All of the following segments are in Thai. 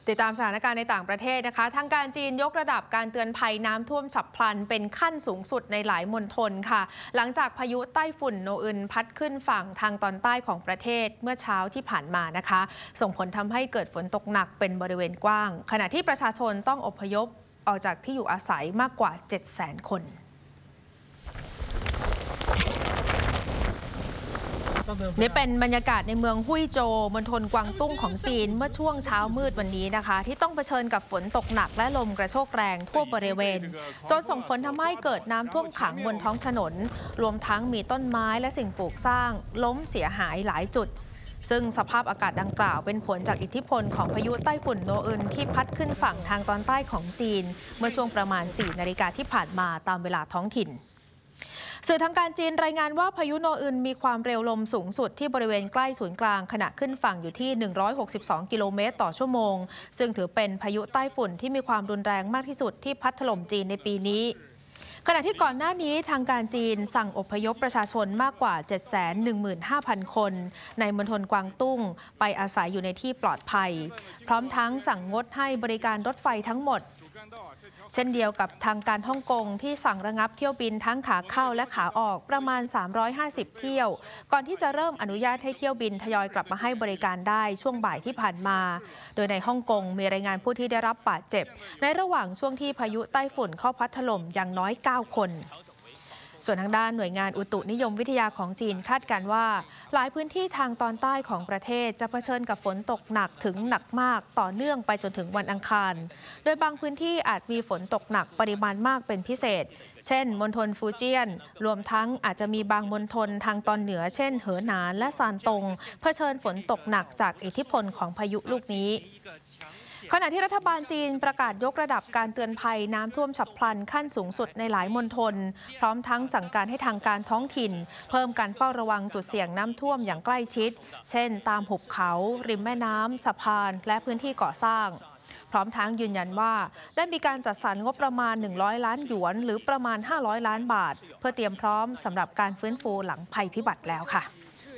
ติดตามสถานการณ์ในต่างประเทศนะคะทางการจีนยกระดับการเตือนภัยน้ำท่วมฉับพลันเป็นขั้นสูงสุดในหลายมณฑลค่ะหลังจากพายุไต้ฝุ่นโนอึนพัดขึ้นฝั่งทางตอนใต้ของประเทศเมื่อเช้าที่ผ่านมานะคะส่งผลทำให้เกิดฝนตกหนักเป็นบริเวณกว้างขณะที่ประชาชนต้องอพยพออกจากที่อยู่อาศัยมากกว่า 700,000 คนนี่เป็นบรรยากาศในเมืองฮุยโจวมณฑลกวางตุ้งของจีนเมื่อช่วงเช้ามืดวันนี้นะคะที่ต้องเผชิญกับฝนตกหนักและลมกระโชกแรงทั่วบริเวณจนส่งผลทำให้เกิดน้ำท่วมขังบนท้องถนนรวมทั้งมีต้นไม้และสิ่งปลูกสร้างล้มเสียหายหลายจุดซึ่งสภาพอากาศดังกล่าวเป็นผลจากอิทธิพลของพายุไต้ฝุ่นโนอึนที่พัดขึ้นฝั่งทางตอนใต้ของจีนเมื่อช่วงประมาณ 4 นาฬิกาที่ผ่านมาตามเวลาท้องถิ่นสื่อทางการจีนรายงานว่าพายุโนอึนมีความเร็วลมสูงสุดที่บริเวณใกล้ศูนย์กลางขณะขึ้นฝั่งอยู่ที่ 162 กิโลเมตรต่อชั่วโมงซึ่งถือเป็นพายุใต้ฝุ่นที่มีความรุนแรงมากที่สุดที่พัดถล่มจีนในปีนี้ขณะที่ก่อนหน้านี้ทางการจีนสั่งอพยพประชาชนมากกว่า 715,000 คนในมณฑลกวางตุ้งไปอาศัยอยู่ในที่ปลอดภัยพร้อมทั้งสั่งงดให้บริการรถไฟทั้งหมดเช่นเดียวกับทางการฮ่องกงที่สั่งระงับเที่ยวบินทั้งขาเข้าและขาออกประมาณ350เที่ยวก่อนที่จะเริ่มอนุญาตให้เที่ยวบินทยอยกลับมาให้บริการได้ช่วงบ่ายที่ผ่านมาโดยในฮ่องกงมีรายงานผู้ที่ได้รับบาดเจ็บในระหว่างช่วงที่พายุไต้ฝุ่นเข้าพัดถล่มอย่างน้อย9คนส่วนทางด้านหน่วยงานอุตุนิยมวิทยาของจีนคาดการณ์ว่าหลายพื้นที่ทางตอนใต้ของประเทศจะเผชิญกับฝนตกหนักถึงหนักมากต่อเนื่องไปจนถึงวันอังคารโดยบางพื้นที่อาจมีฝนตกหนักปริมาณมากเป็นพิเศษเช่นมณฑลฟูเจียนรวมทั้งอาจจะมีบางมณฑลทางตอนเหนือเช่นเหอหนานและซานตงเผชิญฝนตกหนักจากอิทธิพลของพายุลูกนี้ขณะที่รัฐบาลจีนประกาศยกระดับการเตือนภัยน้ำท่วมฉับพลันขั้นสูงสุดในหลายมณฑลพร้อมทั้งสั่งการให้ทางการท้องถิ่นเพิ่มการเฝ้าระวังจุดเสี่ยงน้ำท่วมอย่างใกล้ชิดเช่นตามหุบเขาริมแม่น้ำสะพานและพื้นที่ก่อสร้างพร้อมทั้งยืนยันว่าได้มีการจัดสรรงบประมาณ100 ล้านหยวนหรือประมาณ500 ล้านบาทเพื่อเตรียมพร้อมสำหรับการฟื้นฟูหลังภัยพิบัติแล้วค่ะ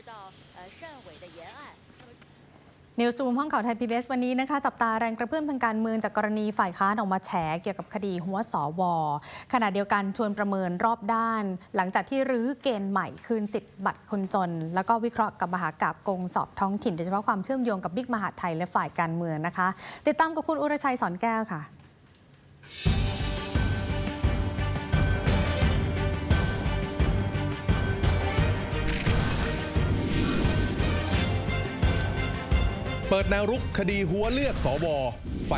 นิวส์รูมห้องข่าวไทย PBS วันนี้นะคะจับตาแรงกระเพื่อมทางการเมืองจากกรณีฝ่ายค้านออกมาแฉเกี่ยวกับคดีหัวสว.ขณะเดียวกันชวนประเมินรอบด้านหลังจากที่รื้อเกณฑ์ใหม่คืนสิทธิ์บัตรคนจนแล้วก็วิเคราะห์กับมหากาพย์โกงสอบท้องถิ่นโดยเฉพาะความเชื่อมโยงกับบิ๊กมหาดไทยและฝ่ายการเมืองนะคะติดตามกับคุณอุรชัยสอนแก้วค่ะเปิดแนวรุกคดีหัวเลือกสว ฝ่